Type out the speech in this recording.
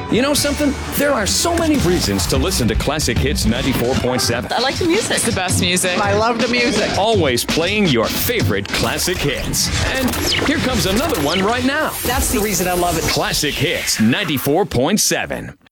You know something? There are so many reasons to listen to Classic Hits 94.7. I like the music. It's the best music. I love the music. Always playing your favorite classic hits. And here comes another one right now. That's the reason I love it. Classic Hits 94.7.